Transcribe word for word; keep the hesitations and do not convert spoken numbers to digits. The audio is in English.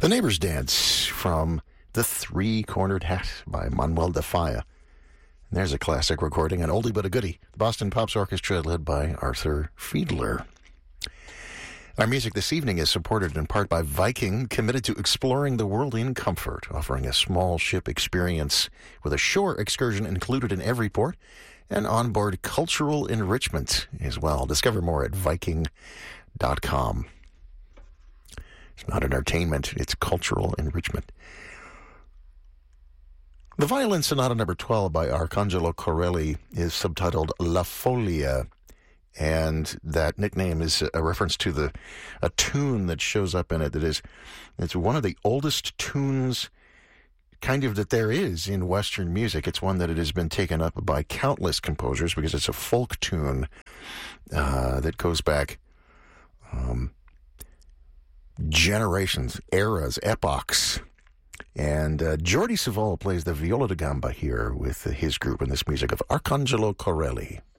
The Neighbor's Dance from The Three-Cornered Hat by Manuel de Falla. There's a classic recording, an oldie but a goodie. The Boston Pops Orchestra led by Arthur Fiedler. Our music this evening is supported in part by Viking, committed to exploring the world in comfort, offering a small ship experience with a shore excursion included in every port, and onboard cultural enrichment as well. Discover more at viking dot com. It's not entertainment, it's cultural enrichment. The Violin Sonata number twelve by Arcangelo Corelli is subtitled La Folia, and that nickname is a reference to the a tune that shows up in it that is, it's one of the oldest tunes kind of that there is in Western music. It's one that it has been taken up by countless composers because it's a folk tune uh, that goes back um, generations, eras, epochs. And uh, Jordi Savall plays the viola da gamba here with his group in this music of Arcangelo Corelli.